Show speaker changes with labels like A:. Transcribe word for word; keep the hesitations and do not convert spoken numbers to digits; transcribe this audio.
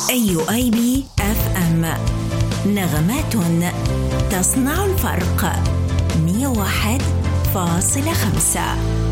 A: أي آي بي إف إم، نغمات تصنع الفرق. مية وواحد فاصلة خمسة.